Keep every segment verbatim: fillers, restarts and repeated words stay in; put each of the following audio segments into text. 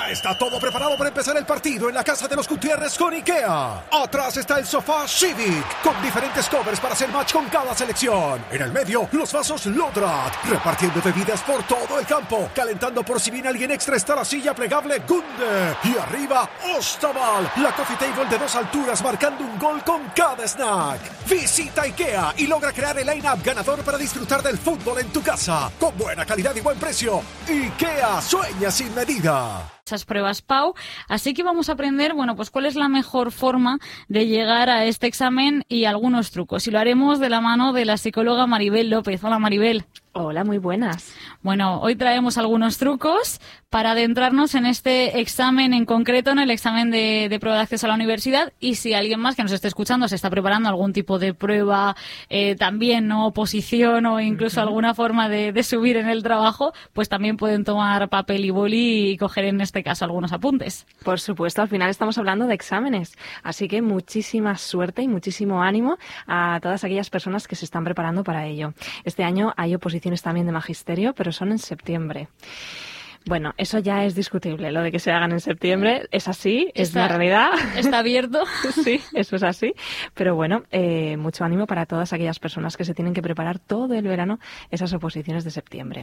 Ya está todo preparado para empezar el partido en la casa de los Gutiérrez con IKEA. Atrás está el sofá Civic, con diferentes covers para hacer match con cada selección. En el medio, los vasos Lodrat, repartiendo bebidas por todo el campo. Calentando por si viene alguien extra está la silla plegable Gunde. Y arriba, Ostaval, la coffee table de dos alturas marcando un gol con cada snack. Visita IKEA y logra crear el line-up ganador para disfrutar del fútbol en tu casa. Con buena calidad y buen precio. IKEA, sueña sin medida. Esas pruebas P A U, así que vamos a aprender, bueno, pues cuál es la mejor forma de llegar a este examen y algunos trucos. Y lo haremos de la mano de la psicóloga Maribel López. Hola, Maribel. Hola, muy buenas. Bueno, hoy traemos algunos trucos para adentrarnos en este examen en concreto, en el examen de, de prueba de acceso a la universidad. Y si alguien más que nos esté escuchando se está preparando algún tipo de prueba, eh, también, ¿no? Oposición o incluso uh-huh. alguna forma de, de subir en el trabajo, pues también pueden tomar papel y boli y coger en este caso algunos apuntes. Por supuesto, al final estamos hablando de exámenes. Así que muchísima suerte y muchísimo ánimo a todas aquellas personas que se están preparando para ello. Este año hay oposiciones también de magisterio, pero son en septiembre. Bueno, eso ya es discutible, lo de que se hagan en septiembre, es así, es está, la realidad. Está abierto. Sí, eso es así. Pero bueno, eh, mucho ánimo para todas aquellas personas que se tienen que preparar todo el verano esas oposiciones de septiembre.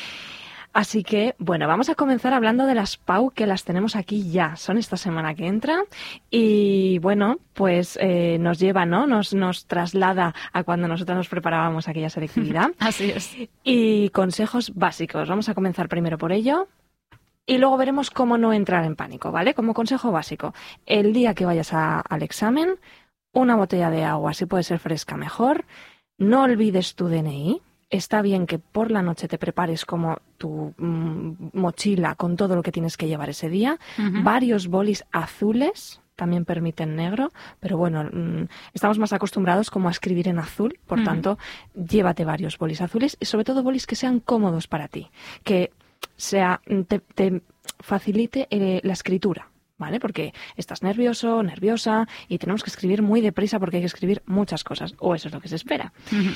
Así que, bueno, vamos a comenzar hablando de las P A U, que las tenemos aquí ya. Son esta semana que entra y, bueno, pues eh, nos lleva, ¿no? Nos, nos traslada a cuando nosotros nos preparábamos aquella selectividad. Así es. Y consejos básicos. Vamos a comenzar primero por ello y luego veremos cómo no entrar en pánico, ¿vale? Como consejo básico, el día que vayas a, al examen, una botella de agua, si puede ser fresca, mejor. No olvides tu D N I. Está bien que por la noche te prepares como tu mm, mochila con todo lo que tienes que llevar ese día. Uh-huh. Varios bolis azules, también permiten negro, pero bueno, mmm, estamos más acostumbrados como a escribir en azul, por uh-huh. tanto, llévate varios bolis azules y sobre todo bolis que sean cómodos para ti, que sea te, te facilite eh, la escritura. ¿Vale? Porque estás nervioso, nerviosa y tenemos que escribir muy deprisa porque hay que escribir muchas cosas, o eso es lo que se espera. Uh-huh.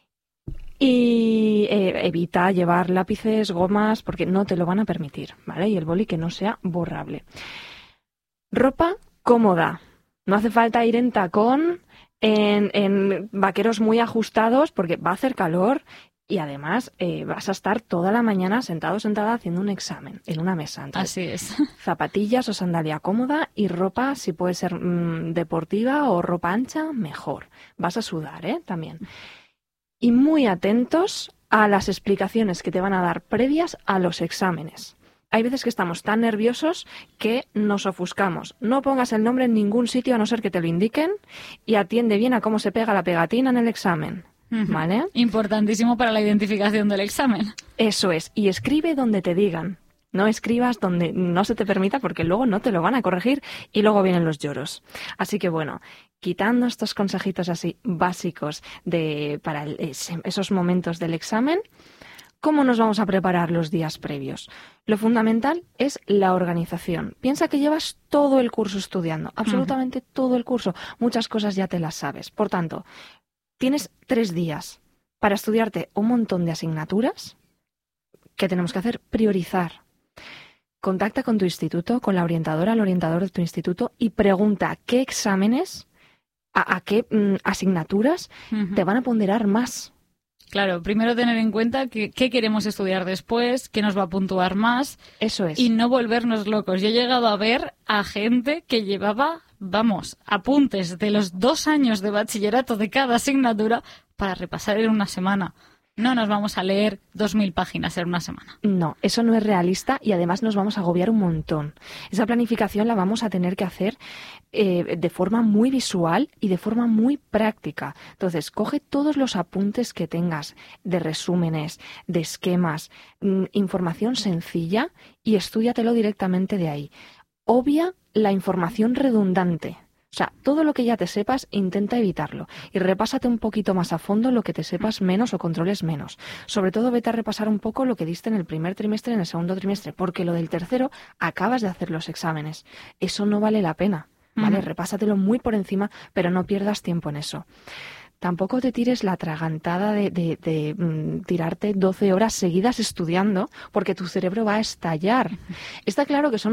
Y eh, evita llevar lápices, gomas, porque no te lo van a permitir, ¿vale? Y el boli que no sea borrable. Ropa cómoda. No hace falta ir en tacón, en, en vaqueros muy ajustados, porque va a hacer calor y además eh, vas a estar toda la mañana sentado o sentada haciendo un examen en una mesa. Entonces, así es. Zapatillas o sandalia cómoda y ropa, si puede ser mmm, deportiva o ropa ancha, mejor. Vas a sudar, ¿eh? También. Y muy atentos a las explicaciones que te van a dar previas a los exámenes. Hay veces que estamos tan nerviosos que nos ofuscamos. No pongas el nombre en ningún sitio a no ser que te lo indiquen y atiende bien a cómo se pega la pegatina en el examen. ¿Vale? Importantísimo para la identificación del examen. Eso es. Y escribe donde te digan. No escribas donde no se te permita porque luego no te lo van a corregir y luego vienen los lloros. Así que bueno, quitando estos consejitos así básicos de para el, esos momentos del examen, ¿cómo nos vamos a preparar los días previos? Lo fundamental es la organización. Piensa que llevas todo el curso estudiando, absolutamente uh-huh. todo el curso. Muchas cosas ya te las sabes. Por tanto, tienes tres días para estudiarte un montón de asignaturas. ¿Qué tenemos que hacer? Priorizar. Contacta con tu instituto, con la orientadora, el orientador de tu instituto y pregunta qué exámenes, a, a qué mm, asignaturas uh-huh. te van a ponderar más. Claro, primero tener en cuenta que, qué queremos estudiar después, qué nos va a puntuar más. Eso es. Y no volvernos locos. Yo he llegado a ver a gente que llevaba, vamos, apuntes de los dos años de bachillerato de cada asignatura para repasar en una semana. No nos vamos a leer dos mil páginas en una semana. No, eso no es realista y además nos vamos a agobiar un montón. Esa planificación la vamos a tener que hacer eh, de forma muy visual y de forma muy práctica. Entonces, coge todos los apuntes que tengas de resúmenes, de esquemas, mmm, información sencilla y estúdiatelo directamente de ahí. Obvia la información redundante. O sea, todo lo que ya te sepas, intenta evitarlo. Y repásate un poquito más a fondo lo que te sepas menos o controles menos. Sobre todo, vete a repasar un poco lo que diste en el primer trimestre y en el segundo trimestre, porque lo del tercero acabas de hacer los exámenes. Eso no vale la pena, ¿vale? Uh-huh. Repásatelo muy por encima, pero no pierdas tiempo en eso. Tampoco te tires la atragantada de, de, de, de tirarte doce horas seguidas estudiando, porque tu cerebro va a estallar. Está claro que son